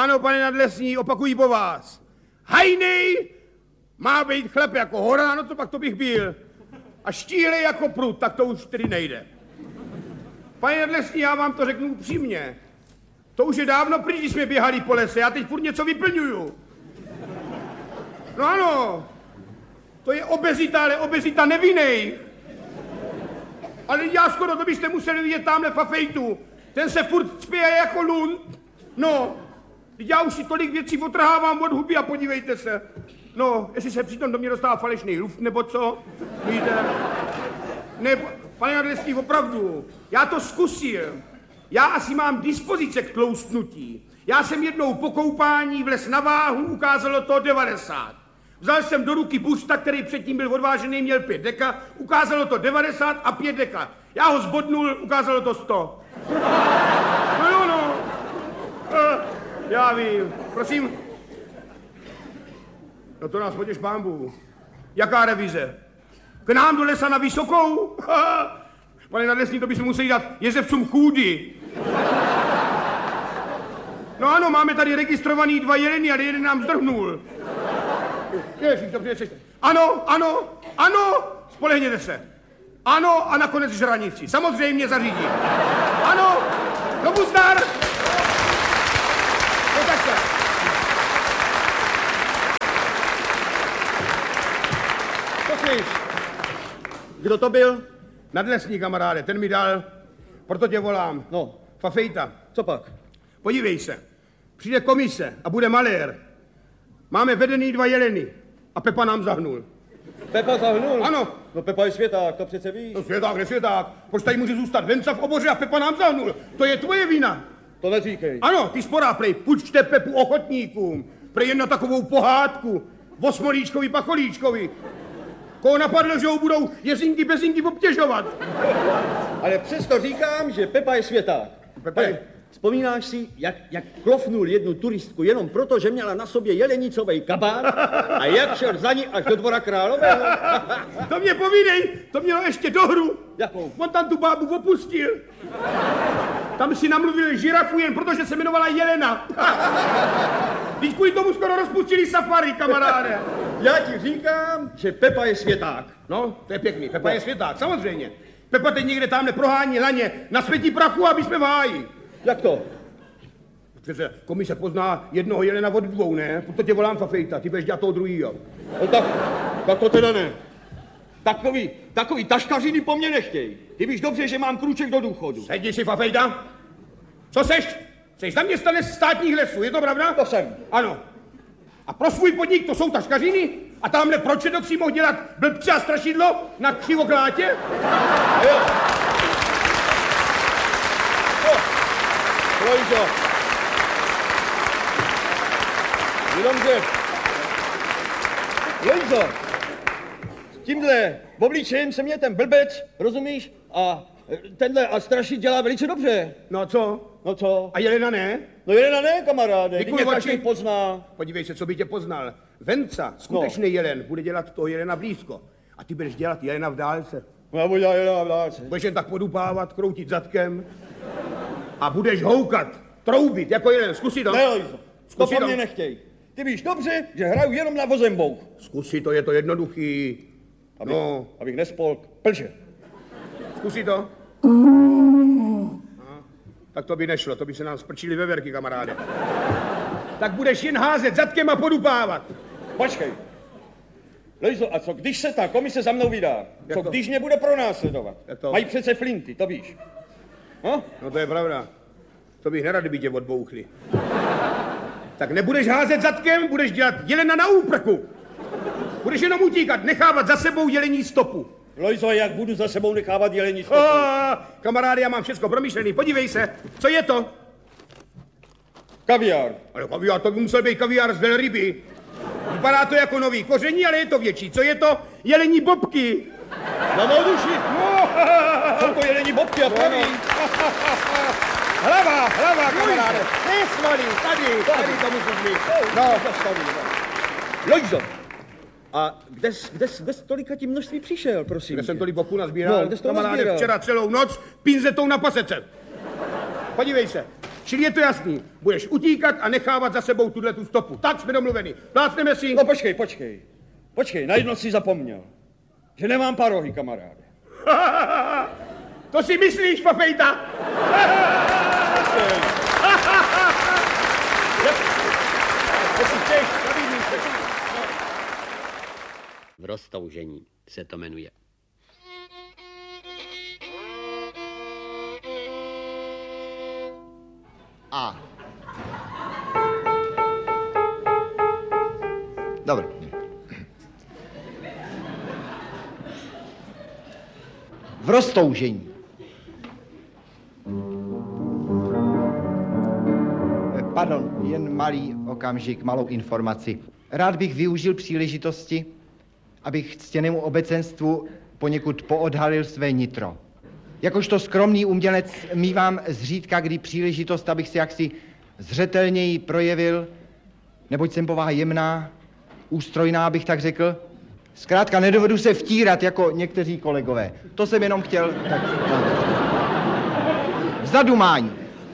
Ano, pane nadlesní, opakují po vás. Hajnej má být chlap jako hora, no to pak to bych byl. A štíhlej jako prut, tak to už tedy nejde. Pane nadlesní, já vám to řeknu upřímně. To už je dávno pryč, když jsme běhali po lese, já teď furt něco vyplňuju. No ano, to je obezita, ale obezita nevinnej. Ale já skoro, to byste museli vidět tamhle Fafejtu. Ten se furt spěje jako lund. No, já už si tolik věcí otrhávám od huby a podívejte se. No, jestli se přitom do mě dostává falešný luft, nebo co? Víte? Ne, pane nadlesní, opravdu, já to zkusil. Já asi mám dispozice k tloustnutí. Já jsem jednou po koupání vlez na váhu, ukázalo to 90. Vzal jsem do ruky bušta, který předtím byl odvážený, měl 5 deka, ukázalo to 90 a 5 deka. Já ho zbodnul, ukázalo to 100. No jo, no. Já vím. Prosím. No to nás potěš pánbů. Jaká revize? K nám do lesa na Vysokou? Pane nadlesní, to bychom museli dát jezevcům chůdy. No ano, máme tady registrovaný 2 jeleny, ale jeden nám zdrhnul. Ježíš, dobře, jsi. Ano, ano, ano, spolehněte se. Ano a nakonec žranici. Samozřejmě zařídí. Ano, znovu zdar. No tak se. Poslyš. Kdo to byl? Nadlesní, kamaráde, ten mi dal, proto tě volám. No. Fafejta. Co pak? Podívej se. Přijde komise a bude malér. Máme vedený 2 jeleny a Pepa nám zahnul. Pepa zahnul? Ano. No Pepa je světák, to přece víš. No světák, nesvěták. Proč tady může zůstat Venca v oboře a Pepa nám zahnul? To je tvoje vina. To neříkej. Ano, ty sporá, prej, půjčte Pepu ochotníkům. Prej jen na takovou pohádku. Osmolíčkovi, pacholíčkovi. Koho napadlo, že ho budou jezinky bezinky obtěžovat. Ale přesto říkám, že Pepa je světák. Pepa je... Vzpomínáš si, jak klofnul jednu turistku jenom proto, že měla na sobě jelenicovej kabát a jak šel za ní až do Dvora Králového? To mě povídej, to mělo ještě dohru. Jakou? On tam tu bábu opustil. Tam si namluvil žirafu jen proto, že se jmenovala Jelena. Když kvůli tomu skoro rozpustili safari, kamaráde. Já ti říkám, že Pepa je světák. No, to je pěkný, Pepa je světák, samozřejmě. Pepa teď někde tamhle prohání laně na světí prachu, aby jsme v háji. Jak to? Přece komise pozná jednoho jelena od 2, ne? Proto tě volám Fafejta, ty budeš dělat toho druhýho. No tak to teda ne. Takový taškařiny po mně nechtěj. Ty víš dobře, že mám krůček do důchodu. Sedni si, Fafejta. Co seš? Seš zaměstnanec státních lesů, je to pravda? To jsem. Ano. A pro svůj podnik to jsou taškařiny? A tamhle proč to si mohl dělat blbce a strašidlo na křivoklátě? Jo. Lojzo. Jenomže... Lojzo, s tímhle obličejem se mě ten blbec, rozumíš? A tenhle a strašit dělá velice dobře. No a co? No co? A Jelena ne? No Jelena ne, kamaráde, když mě Vykulvači. každý pozná. Podívej se, co by tě poznal. Venca, skutečný Jelen, bude dělat toho Jelena blízko. A ty budeš dělat Jelena v dálce. No já budu dělat Jelena v dálce. Budeš jen tak podupávat, kroutit zadkem. A budeš houkat, troubit jako Jelen. Zkusi to. Ne, Lojzo, to po mně nechtěj. Ty víš dobře, že hraju jenom na vozembouch. Zkusi to, je to jednoduchý. Abych nespolk plže. Zkusi to. Tak to by nešlo, to by se nám sprčili veverky, kamaráde. Tak budeš jen házet zadkem a podupávat. Počkej. Lojzo, a co když se ta komise za mnou vydá? Co když mě bude pronásledovat? Mají přece flinty, to víš. No to je pravda. To bych nerad, kdyby tě odbouchli. Tak nebudeš házet zadkem, budeš dělat Jelena na úprku. Budeš jenom utíkat, nechávat za sebou jelení stopu. Lojzo, jak budu za sebou nechávat jelení stopu? Kamarády, já mám všechno promyšlený. Podívej se, co je to? Kaviár. Ale kaviár, to by musel být kaviár z velryby. Vypadá to jako nový koření, ale je to větší. Co je to? Jelení bobky. Na mou duši. Jsou to jelení bobky a praví. Hlava, kamaráde. Nesvalí, tady to musíš mít. No, zastaví. Lojzo, a kde jsi tolika tím množství přišel, prosím? Kde jsem tolik boků nazbíral? No, kde jsi to nazbíral? Včera celou noc pinzetou na pasece. Podívej se. Čili je to jasný. Budeš utíkat a nechávat za sebou tu stopu. Tak jsme domluveni. Plácneme si. No počkej, na jedno si zapomněl. Že nemám parohy, kamaráde. To si myslíš, Fafejta? V roztoužení se to jmenuje. A. Dobre. V roztoužení. Pardon, jen malý okamžik, malou informaci. Rád bych využil příležitosti, abych ctěnému obecenstvu poněkud poodhalil své nitro. Jakožto skromný umělec mívám zřídka kdy příležitost, abych se jaksi zřetelněji projevil, neboť jsem povaha jemná, ústrojná, abych tak řekl. Zkrátka nedovedu se vtírat jako někteří kolegové. To jsem jenom chtěl tak... Zadumání.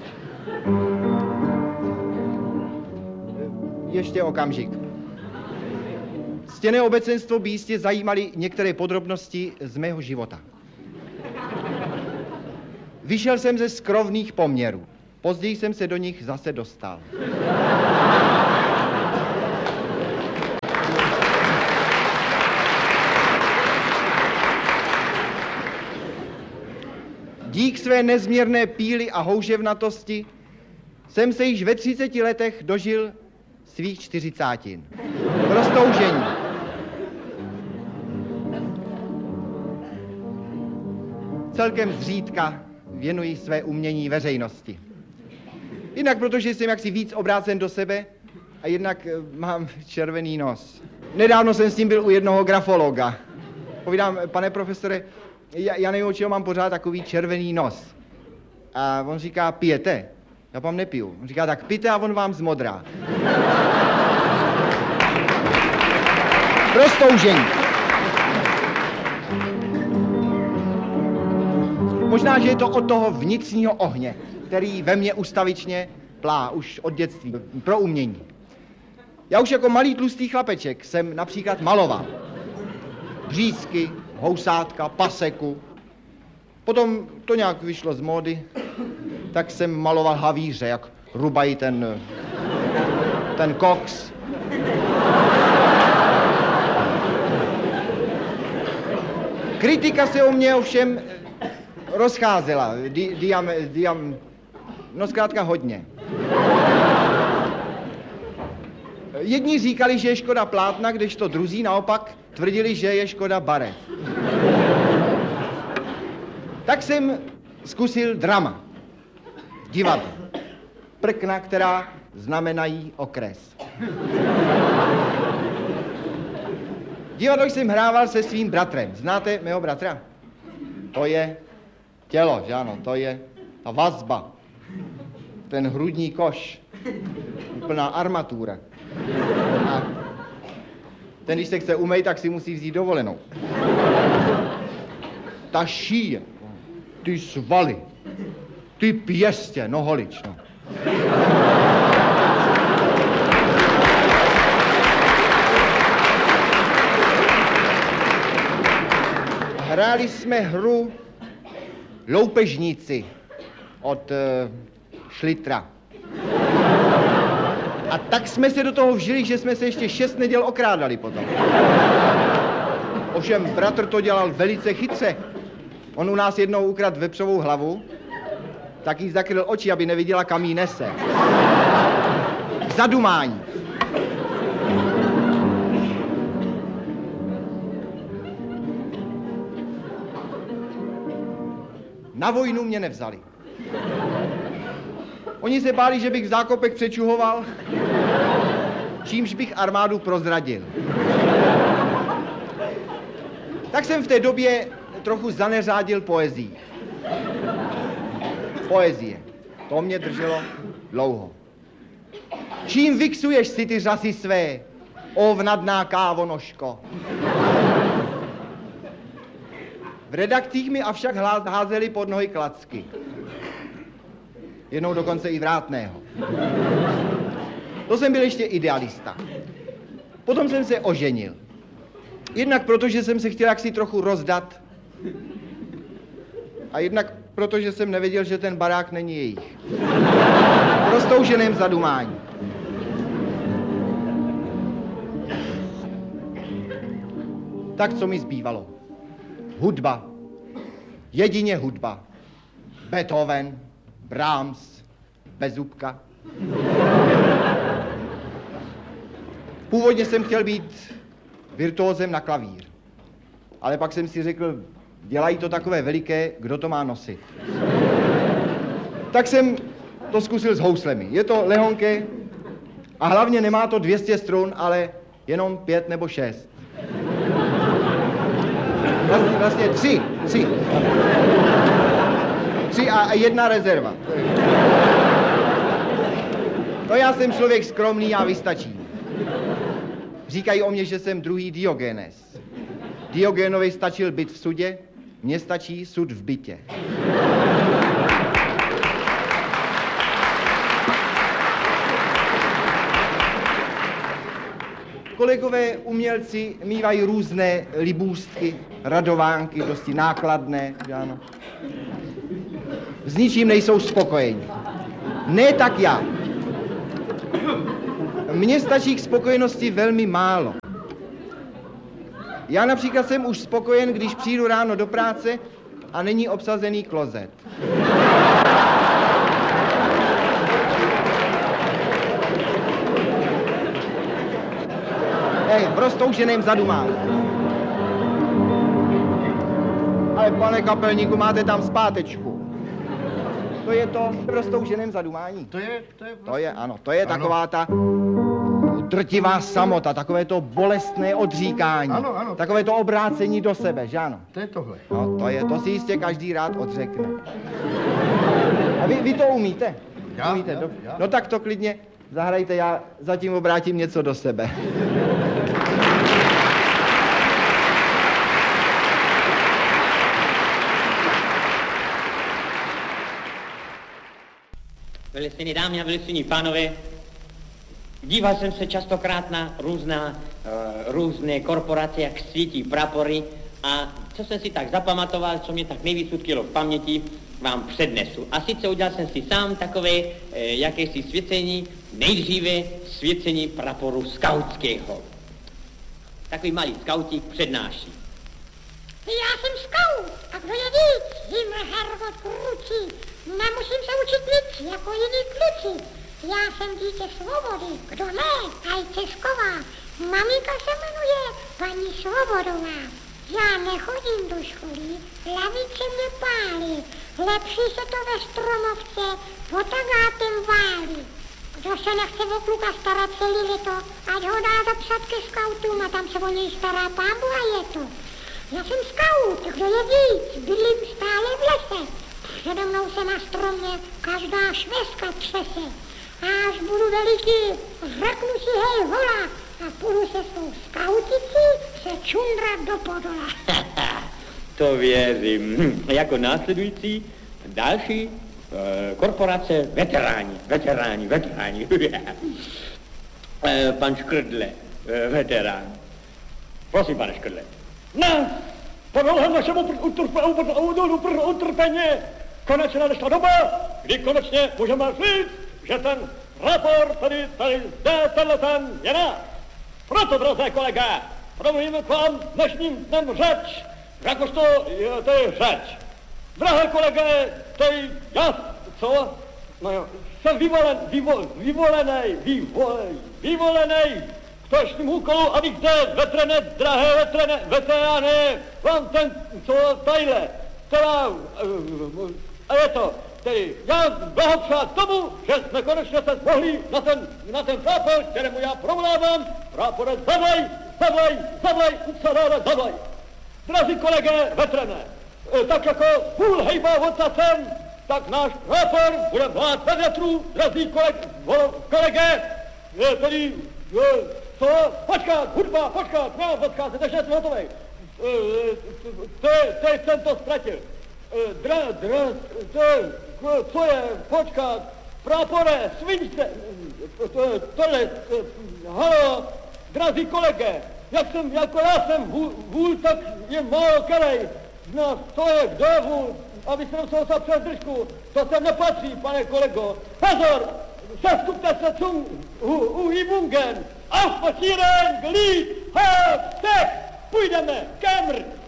Ještě okamžik. Ctěné obecenstvo by jistě zajímaly některé podrobnosti z mého života. Vyšel jsem ze skrovných poměrů. Později jsem se do nich zase dostal. Dík své nezměrné píly a houževnatosti jsem se již ve 30 letech dožil svých 40. V roztoužení. Celkem zřídka věnuji své umění veřejnosti. Jednak protože jsem jaksi víc obrácen do sebe a jednak mám červený nos. Nedávno jsem s tím byl u jednoho grafologa. Povídám, pane profesore, já nevím, o čeho mám pořád takový červený nos. A on říká, pijete? Já vám nepiju. On říká, tak pijte a on vám zmodrá. Roztoužení. Možná, že je to od toho vnitřního ohně, který ve mně ustavičně plá už od dětství, pro umění. Já už jako malý tlustý chlapeček jsem například maloval břízky, housátka, paseku. Potom to nějak vyšlo z módy, tak jsem maloval havíře, jak rubají ten koks. Kritika se o mě ovšem rozcházela, no zkrátka hodně. Jedni říkali, že je škoda plátna, kdežto druzí naopak tvrdili, že je škoda barev. Tak jsem zkusil drama, divadlo, prkna, která znamenají okres. Divadlo jsem hrával se svým bratrem. Znáte mého bratra? To je tělo, že ano, to je ta vazba, ten hrudní koš, úplná armatura. A ten, když se chce umýt, tak si musí vzít dovolenou. Ta šíje, ty svaly, ty pěstě, no holič, no. Hráli jsme hru Loupežníci od Šlitra. A tak jsme se do toho vžili, že jsme se ještě 6 neděl okrádali potom. Ovšem bratr to dělal velice chytře. On u nás jednou ukradl vepřovou hlavu, tak jí zakryl oči, aby neviděla, kam jí nese. Zadumání. Na vojnu mě nevzali. Oni se báli, že bych v zákopech přečuhoval, čímž bych armádu prozradil. Tak jsem v té době trochu zaneřádil poezii. Poezie. To mě drželo dlouho. Čím vyksuješ si ty řasy své, ovnadná kávonožko? V redakcích mi avšak házeli pod nohy klacky. jednou dokonce i vrátného. To jsem byl ještě idealista. Potom jsem se oženil. Jednak proto, že jsem se chtěl jaksi trochu rozdat a jednak proto, že jsem nevěděl, že ten barák není jejich. V roztouženém zadumání. Tak co mi zbývalo? Hudba. Jedině hudba. Beethoven, Brahms, Bezúbka. Původně jsem chtěl být virtuózem na klavír. Ale pak jsem si řekl, dělají to takové veliké, kdo to má nosit. Tak jsem to zkusil s houslemi. Je to lehonké a hlavně nemá to 200 strun, ale jenom 5 nebo 6. Vlastně 3 a 1 rezerva. No já jsem člověk skromný, já vystačím. Říkají o mě, že jsem druhý Diogenes. Diogenovi stačil byt v sudě, mně stačí sud v bytě. Kolegové umělci mívají různé libůstky, radovánky, dosti nákladné, že ano. S ničím nejsou spokojeni. Ne tak já. Mně stačí k spokojenosti velmi málo. Já například jsem už spokojen, když přijdu ráno do práce a není obsazený klozet. V roztouženém zadumání. Ale pane kapelníku, máte tam zpátečku. To je to v roztouženém zadumání. To je taková ta drtivá samota, takové to bolestné odříkání. Ano. Takové to obrácení do sebe, že ano? To je tohle. No, to si jistě každý rád odřekne. A vy to umíte? Já. No tak to klidně zahrajte, já zatím obrátím něco do sebe. Velicený dámy a velicený pánové, díval jsem se častokrát na různé korporace, jak svítí prapory a co jsem si tak zapamatoval, co mě tak nejvíc utkvělo v paměti, vám přednesu. A sice udělal jsem si sám takové jakési svěcení, nejdříve svěcení praporu skautského. Takový malý skautík přednáší. Já jsem skaut a kdo je víc, jim Hervot kručí. Nemusím se učit nic jako jiní kluci. Já jsem dítě svobody, kdo ne, aj Česková. Maminka se jmenuje paní Svobodová. Já nechodím do školy, lavice mě pálí. Lepší se to ve Stromovce pod tagátem válí. Kdo se nechce o kluka starat celý leto, ať ho dá zapsat ke skautům a tam se o něj stará pámbu a je to. Já jsem skaut, kdo je víc, bydlím stále v lese. Přede mnou se na stromě každá šveska třese. A až budu veliký, řeknu si hej hola a půjdu se svou skauticí se čundrat do podola. To věřím. Jako následující další korporace veteráni. Pan Škrdle, veterán. Prosím, pane Škrdle. Ne, po dlouhém našemu utrpení konečně nadešla doba, kdy konečně můžeme říct, že ten raport tady zde ten je náš. Proto, drazé kolega, promluvíme k vám dnešním dnem řeč, jakožto to je řeč. Drahé kolege, jsem vyvolenej k dnešním úkolu, abych zde drahé veterány, vám ten, a je to, tedy já blahopřát tomu, že jsme konečně se mohli na ten prápor, kterému já promlávám, prápore zavlej. Drazí kolege vetrané, tak jako půl hejba odtacem, tak náš prápor bude mlát ve větru, drazí kolege, tedy, počkat, ještě jsem hotovej. Teď jsem to ztratil. co je, počkat, prapore, svince, tohle, halo, drazí kolege, jako já jsem vůl, tak je málo kelej, z nás, to je, kdo je vůl, aby se dostal přes držku, to sem nepatří, pane kolego, pozor, seskupte se zum Uhibungen, aufmarschieren, Glied, Hop, Sek, půjdeme, Kemr,